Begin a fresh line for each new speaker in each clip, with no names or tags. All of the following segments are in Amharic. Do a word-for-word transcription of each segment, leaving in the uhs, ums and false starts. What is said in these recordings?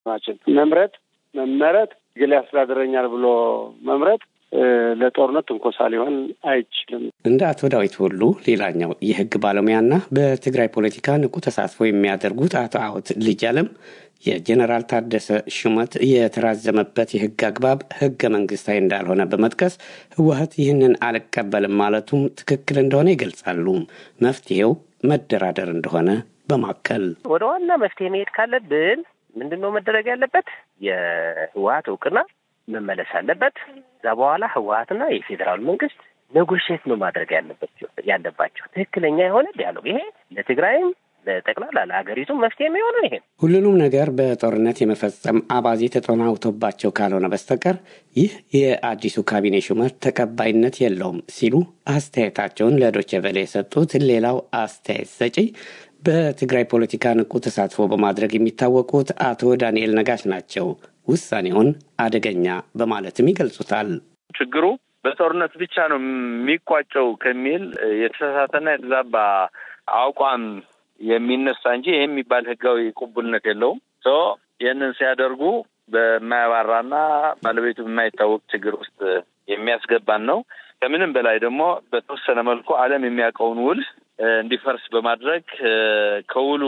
ማችን መምረጥ መመረጥ ግል ያስተዳድረኛል ብሎ መምረጥ ለጦርነት እንኮሳ ሊሆን አይችልም።
እንደ አቶ ዳዊት ሁሉ ሌላኛው የህግ ባለሙያና በትግራይ ፖለቲካ ንቁ ተሳትፎ የሚያደርጉት አቶ አወት ልጅ አለም የጀነራል ታደሰ ሹመት የተራዘመበት የህግ አግባብ ህገ መንግስታዊ እንዳልሆነ በመጥቀስ ህወሓት ይህንን አልቀበልም ማለቱም ትክክል እንደሆነ ይገልጻሉ። መፍትሄው መደራደር እንደሆነ በማከል
ወደ ዋና መፍትሄ መሄድ ካለብን ምንድነው መደረግ ያለበት? የህወሓት እውቅና መመለስ አለበት። ከዛ በኋላ ህወሓትና የፌደራል መንግስት ኔጎሺዬት ነው ማድረግ ያለበት ያለባቸው ትክክለኛ የሆነ ዲያሎግ። ይሄ ለትግራይም ለጠቅላላ ለሀገሪቱ መፍትሄ የሚሆነው ይሄ።
ሁሉንም ነገር በጦርነት የመፈጸም አባዜ ተጠናውቶባቸው ካልሆነ በስተቀር ይህ የአዲሱ ካቢኔ ሹመት ተቀባይነት የለውም ሲሉ አስተያየታቸውን ለዶቼ ቬለ የሰጡት ሌላው አስተያየት ሰጪ በትግራይ ፖለቲካ ንቁ ተሳትፎ በማድረግ የሚታወቁት አቶ ዳንኤል ነጋሽ ናቸው። ውሳኔውን አደገኛ በማለትም ይገልጹታል።
ችግሩ በጦርነት ብቻ ነው የሚቋጨው ከሚል የተሳሳተና የተዛባ አቋም የሚነሳ እንጂ ይሄ የሚባል ህጋዊ ቅቡልነት የለውም። ሶ ይህንን ሲያደርጉ በማያባራና ባለቤቱ የማይታወቅ ችግር ውስጥ የሚያስገባን ነው። ከምንም በላይ ደግሞ በተወሰነ መልኩ ዓለም የሚያውቀውን ውል እንዲፈርስ በማድረግ ከውሉ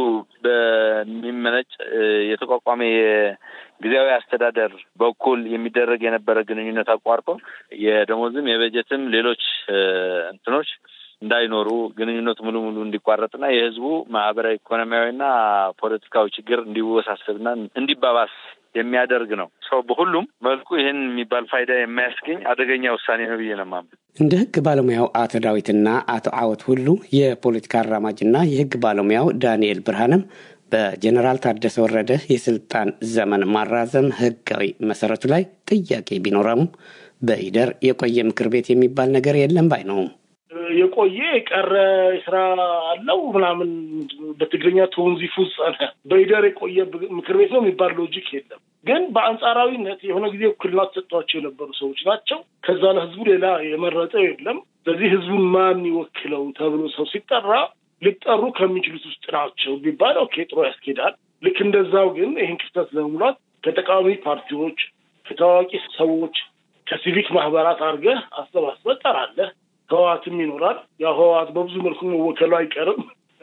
በሚመነጭ የተቋቋመ የጊዜያዊ አስተዳደር በኩል የሚደረግ የነበረ ግንኙነት አቋርጦ የደሞዝም የበጀትም ሌሎች እንትኖች እንዳይኖሩ ግንኙነቱ ሙሉ ሙሉ እንዲቋረጥና የህዝቡ ማህበራዊ ኢኮኖሚያዊና ፖለቲካዊ ችግር እንዲወሳሰብና እንዲባባስ የሚያደርግ ነው። ሰው በሁሉም መልኩ ይህን የሚባል ፋይዳ የማያስገኝ አደገኛ ውሳኔ ነው ብዬ ነው የማምነው።
እንደ ህግ ባለሙያው አቶ ዳዊትና አቶ አወት ሁሉ የፖለቲካ አራማጅና የህግ ባለሙያው ዳንኤል ብርሃንም በጀነራል ታደሰ ወረደ የስልጣን ዘመን ማራዘም ህጋዊ መሰረቱ ላይ ጥያቄ ቢኖርም በኢደር የቆየ ምክር ቤት የሚባል ነገር የለም ባይ ነው።
የቆየ የቀረ ስራ አለው ምናምን በትግርኛ ቶንዚ ፉጻነ በኢደር የቆየ ምክር ቤት ነው የሚባል ሎጂክ የለም። ግን በአንጻራዊነት የሆነ ጊዜ እኩልነት ተሰጥቷቸው የነበሩ ሰዎች ናቸው። ከዛ ለህዝቡ ሌላ የመረጠው የለም። ስለዚህ ህዝቡን ማን ይወክለው ተብሎ ሰው ሲጠራ ሊጠሩ ከሚችሉት ውስጥ ናቸው ቢባል ኦኬ ጥሩ ያስኬዳል። ልክ እንደዛው ግን ይህን ክፍተት ለመሙላት ከተቃዋሚ ፓርቲዎች፣ ከታዋቂ ሰዎች፣ ከሲቪክ ማህበራት አድርገህ አሰባስበህ ጠራለህ። ህወሓትም ይኖራል። ያው ህወሓት በብዙ መልኩ መወከሉ አይቀርም።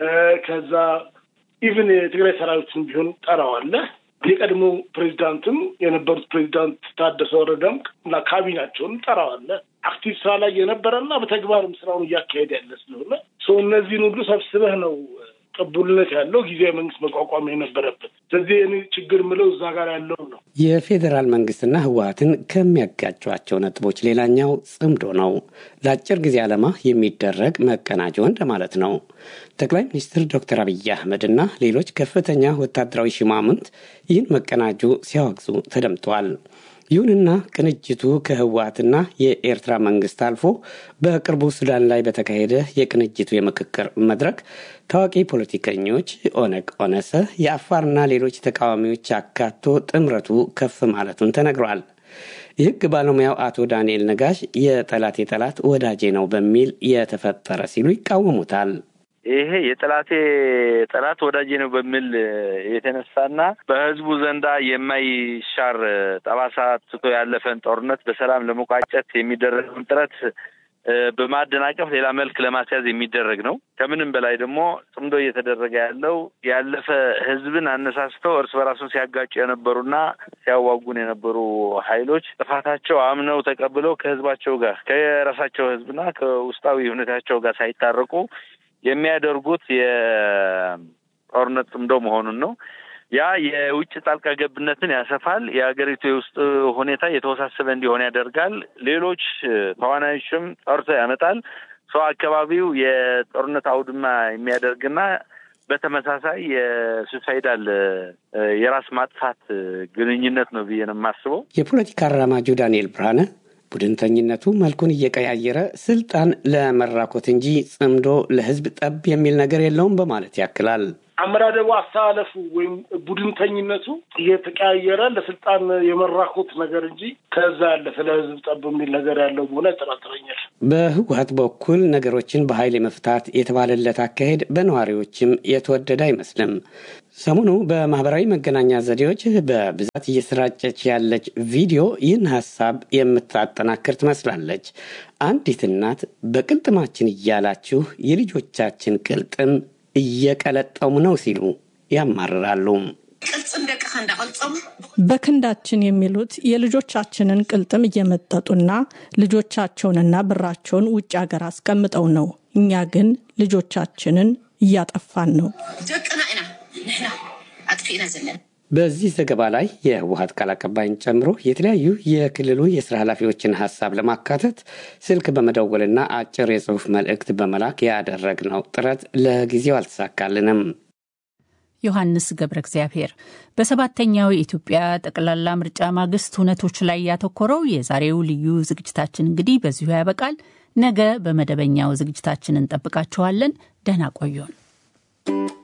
ከዛ ኢቭን የትግራይ ሰራዊትን ቢሆን ጠራዋለህ። የቀድሞ ፕሬዚዳንትም የነበሩት ፕሬዚዳንት ታደሰ ወረደም እና ካቢናቸውን ጠራዋለህ። አክቲቭ ስራ ላይ የነበረና በተግባርም ስራውን እያካሄደ ያለ ስለሆነ ሰው እነዚህን ሁሉ ሰብስበህ ነው ቅቡልነት ያለው ጊዜያዊ መንግስት መቋቋም የነበረበት። ስለዚህ እኔ ችግር ምለው እዛ ጋር ያለው ነው።
የፌዴራል መንግስትና ህወሓትን ከሚያጋጯቸው ነጥቦች ሌላኛው ጽምዶ ነው። ለአጭር ጊዜ ዓላማ የሚደረግ መቀናጆ እንደማለት ነው። ጠቅላይ ሚኒስትር ዶክተር አብይ አህመድ እና ሌሎች ከፍተኛ ወታደራዊ ሹማምንት ይህን መቀናጆ ሲያወግዙ ተደምጠዋል። ይሁንና ቅንጅቱ ከህወሓትና የኤርትራ መንግስት አልፎ በቅርቡ ሱዳን ላይ በተካሄደ የቅንጅቱ የምክክር መድረክ ታዋቂ ፖለቲከኞች ኦነግ፣ ኦነሰ፣ የአፋርና ሌሎች ተቃዋሚዎች አካቶ ጥምረቱ ከፍ ማለቱን ተነግሯል። የህግ ባለሙያው አቶ ዳንኤል ነጋሽ የጠላት የጠላት ወዳጄ ነው በሚል የተፈጠረ ሲሉ ይቃወሙታል።
ይሄ የጠላቴ ጠላት ወዳጄ ነው በሚል የተነሳና በህዝቡ ዘንዳ የማይሻር ጠባሳ ትቶ ያለፈን ጦርነት በሰላም ለመቋጨት የሚደረገውን ጥረት በማደናቀፍ ሌላ መልክ ለማስያዝ የሚደረግ ነው። ከምንም በላይ ደግሞ ጽምዶ እየተደረገ ያለው ያለፈ ህዝብን አነሳስተው እርስ በራሱ ሲያጋጩ የነበሩና ሲያዋጉን የነበሩ ኃይሎች ጥፋታቸው አምነው ተቀብለው ከህዝባቸው ጋር ከራሳቸው ህዝብና ከውስጣዊ ሁኔታቸው ጋር ሳይታረቁ የሚያደርጉት የጦርነት ጽምዶ መሆኑን ነው። ያ የውጭ ጣልቃ ገብነትን ያሰፋል። የሀገሪቱ የውስጥ ሁኔታ የተወሳሰበ እንዲሆን ያደርጋል። ሌሎች ተዋናዮችም ጠርቶ ያመጣል። ሰው አካባቢው የጦርነት አውድማ የሚያደርግና በተመሳሳይ የሱሳይዳል የራስ ማጥፋት ግንኙነት ነው ብዬ ነው የማስበው።
የፖለቲካ አራማጁ ዳንኤል ብርሃነ ቡድንተኝነቱ መልኩን እየቀያየረ ስልጣን ለመራኮት እንጂ ጽምዶ ለህዝብ ጠብ የሚል ነገር የለውም በማለት ያክላል።
አመራደቡ አስተላለፉ ወይም ቡድንተኝነቱ እየተቀያየረ ለስልጣን የመራኮት ነገር እንጂ ከዛ ያለፈ ለህዝብ ጠብ የሚል ነገር ያለው ሆነ ተራጥረኛል።
በህወሓት በኩል ነገሮችን በኃይል የመፍታት የተባለለት አካሄድ በነዋሪዎችም የተወደደ አይመስልም። ሰሞኑ በማህበራዊ መገናኛ ዘዴዎች በብዛት እየተሰራጨች ያለች ቪዲዮ ይህን ሐሳብ የምታጠናክር ትመስላለች። አንዲት እናት በቅልጥማችን እያላችሁ የልጆቻችን ቅልጥም እየቀለጠሙ ነው ሲሉ ያማርራሉ።
በክንዳችን የሚሉት የልጆቻችንን ቅልጥም እየመጠጡና ልጆቻቸውንና ብራቸውን ውጭ ሀገር አስቀምጠው ነው። እኛ ግን ልጆቻችንን እያጠፋን ነው።
በዚህ ዘገባ ላይ የህወሓት ቃል አቀባይን ጨምሮ የተለያዩ የክልሉ የስራ ኃላፊዎችን ሐሳብ ለማካተት ስልክ በመደወልና አጭር የጽሑፍ መልእክት በመላክ ያደረግነው ጥረት ለጊዜው አልተሳካልንም።
ዮሐንስ ገብረ እግዚአብሔር በሰባተኛው የኢትዮጵያ ጠቅላላ ምርጫ ማግስት ሁነቶች ላይ ያተኮረው የዛሬው ልዩ ዝግጅታችን እንግዲህ በዚሁ ያበቃል። ነገ በመደበኛው ዝግጅታችን እንጠብቃችኋለን። ደህና ቆዩን።